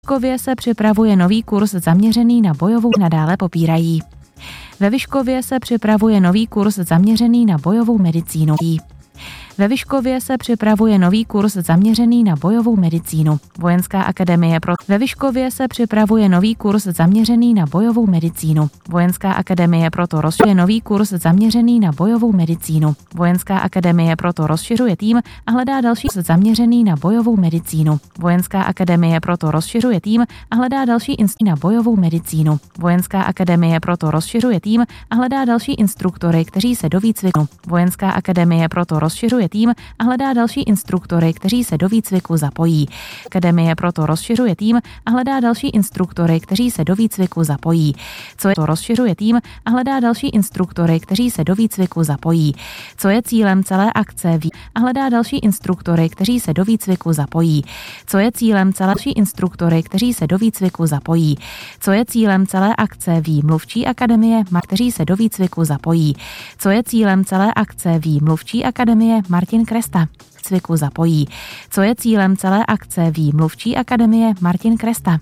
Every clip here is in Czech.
Vyškově se připravuje nový kurz zaměřený na bojovou nadále popírají. Ve Vyškově se připravuje nový kurz zaměřený na bojovou medicínu. Ve Vyškově se připravuje nový kurz zaměřený na bojovou medicínu. Vojenská akademie pro Ve Vyškově se připravuje nový kurz zaměřený na bojovou medicínu. Vojenská akademie proto rozšiřuje nový kurz zaměřený na bojovou medicínu. Vojenská akademie proto rozšiřuje tým a hledá další zaměřený na bojovou medicínu. Vojenská akademie proto rozšiřuje tým a hledá další na bojovou medicínu. Vojenská akademie proto rozšiřuje tým a hledá další instruktory, kteří se do výcviku. Vojenská akademie proto rozšiřuje tým a hledá další instruktory, kteří se do výcviku zapojí. Akademie proto rozšiřuje tým a hledá další instruktory, kteří se do výcviku zapojí. Co je to rozšiřuje tým a hledá další instruktory, kteří se do výcviku zapojí. Co je cílem celé akce a hledá další instruktory, kteří se do výcviku zapojí. Co je cílem celé instruktory, kteří se do výcviku zapojí. Co je cílem celé akce mluvčí akademie, kteří se do výcviku zapojí. Co je cílem celé akce mluvčí akademie Martin Kresta. Cviku zapojí. Co je cílem celé akce mluvčí akademie Martin Kresta.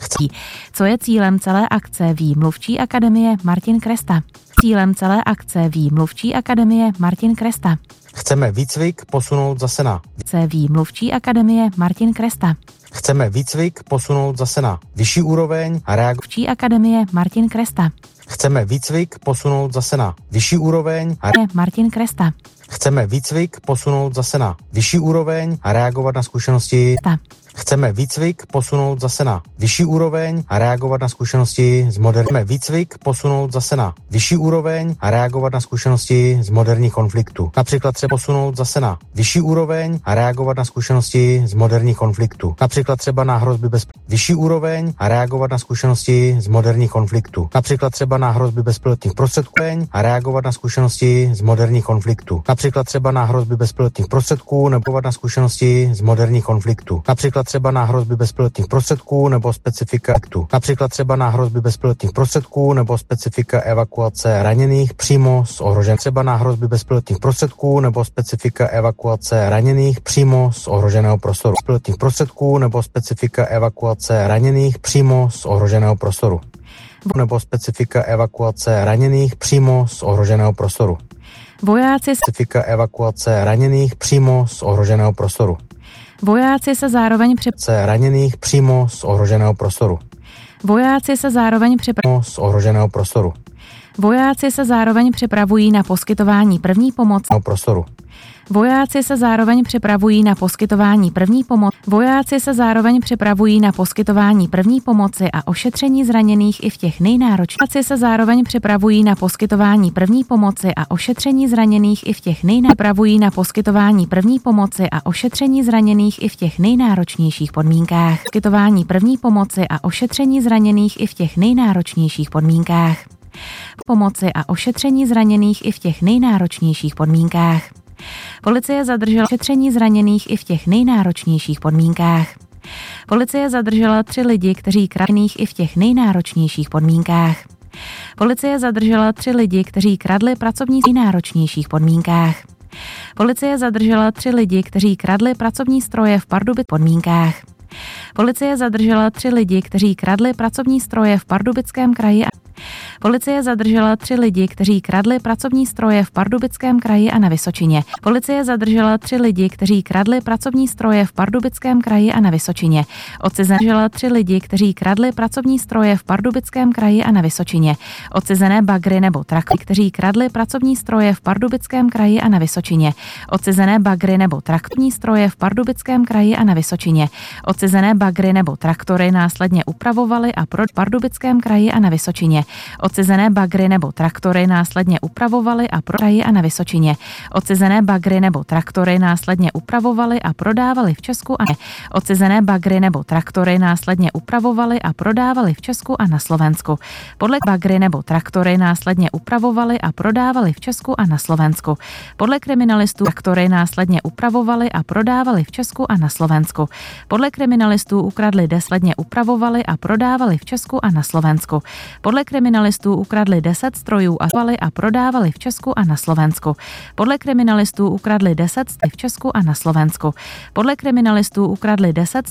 Co je cílem celé akce mluvčí akademie Martin Kresta. Cílem celé akce mluvčí akademie Martin Kresta. Chceme výcvik posunout zase na mluvčí akademie Martin Kresta. Chceme výcvik posunout zase na vyšší úroveň a Mluvčí akademie Martin Kresta. Chceme výcvik posunout zase na vyšší úroveň a Martin Kresta. Chceme výcvik posunout zase na vyšší úroveň a reagovat na zkušenosti. Chceme výcvik posunout zase na vyšší úroveň a reagovat na zkušenosti z moderní. Výcvik posunout zase na vyšší úroveň a reagovat na zkušenosti z moderních konfliktů. Například třeba posunout zase na vyšší úroveň a reagovat na zkušenosti z moderních konfliktů. Například třeba na hrozby vyšší úroveň a reagovat na zkušenosti z moderních konfliktů. Například třeba na hrozby bezpilotních prostředků a reagovat na zkušenosti z moderních konfliktů. Například třeba na hrozby bezpilotních prostředků nebo na zkušenosti z moderních konfliktů. Například třeba na hrozby bezpilotních prostředků nebo specifika aktu. Například třeba na hrozby bezpilotních prostředků nebo specifika evakuace raněných přímo z ohroženého. Třeba na hrozby bezpilotních prostředků nebo specifika evakuace raněných přímo z ohroženého prostoru. Bezpilotních prostředků nebo specifika evakuace raněných přímo z ohroženého prostoru. Nebo specifika evakuace raněných přímo z ohroženého prostoru. Vojáci specifika evakuace raněných přímo z ohroženého prostoru. Vojáci se zároveň raněných přímo z ohroženého prostoru. Vojáci se zároveň z ohroženého prostoru. Vojáci se zároveň připravují na poskytování první pomoci. Prostoru. Vojáci se zároveň připravují na poskytování první pomoci. Vojáci se zároveň připravují na poskytování první pomoci a ošetření zraněných i v těch nejnáročnějších. Vojáci se zároveň připravují na poskytování první pomoci a ošetření zraněných i v těch připravují na poskytování první pomoci a ošetření zraněných i v těch nejnáročnějších podmínkách. Poskytování první pomoci a ošetření zraněných i v těch nejnáročnějších podmínkách. Pomoci a ošetření zraněných i v těch nejnáročnějších podmínkách. Policie zadržela ošetření zraněných i v těch nejnáročnějších podmínkách. Policie zadržela 3 lidi, kteří kradli i v těch nejnáročnějších podmínkách. Policie zadržela 3 lidi, kteří kradli pracovní v nejnáročnějších podmínkách. Policie zadržela 3 lidi, kteří kradli pracovní stroje v Pardubicích podmínkách. Policie zadržela 3 lidi, kteří kradli pracovní stroje v Pardubickém kraji. Policie zadržela 3 lidi, kteří kradli pracovní stroje v Pardubickém kraji a na Vysočině. Policie zadržela 3 lidi, kteří kradli pracovní stroje v Pardubickém kraji a na Vysočině. Odcizené 3 lidi, kteří kradli pracovní stroje v Pardubickém kraji a na Vysočině. Odcizené bagry nebo traktory, kteří kradli pracovní stroje v Pardubickém kraji a na Vysočině. Odcizené bagry nebo traktorní stroje v Pardubickém kraji a na Vysočině. Odcizené bagry nebo traktory následně upravovali a pro Pardubickém kraji a na Vysočině. Odcizené bagry nebo traktory následně upravovali a prodají a na Vysočině. Odcizené bagry nebo traktory následně upravovali a prodávali v Česku a odcizené bagry nebo traktory následně upravovali a prodávali v Česku a na Slovensku. Podle bagry nebo traktory následně upravovali a prodávali v Česku a na Slovensku. Podle kriminalistů traktory následně upravovali a prodávali v Česku a na Slovensku. Podle kriminalistů ukradli následně upravovali a prodávali v Česku a na Slovensku. Podle kriminalistů ukradli 10 strojů a prodávali v Česku a na Slovensku. Podle kriminalistů ukradli 10 strojů v Česku a na Slovensku. Podle kriminalistů ukradli 10